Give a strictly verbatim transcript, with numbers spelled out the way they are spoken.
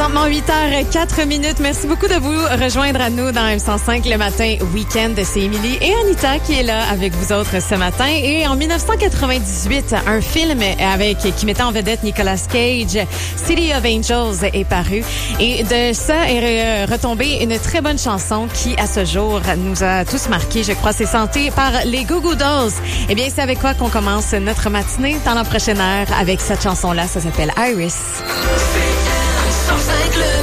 Présentement, huit heures quatre minutes. Merci beaucoup de vous rejoindre à nous dans M cent cinq le matin week-end. C'est Émilie et Anita qui est là avec vous autres ce matin. Et en dix-neuf cent quatre-vingt-dix-huit, un film avec qui mettait en vedette Nicolas Cage, City of Angels, est paru. Et de ça est retombée une très bonne chanson qui, à ce jour, nous a tous marqués. Je crois, c'est chanté par les Goo Goo Dolls. Eh bien, c'est avec quoi qu'on commence notre matinée dans la prochaine heure avec cette chanson-là. Ça s'appelle Iris. cent cinq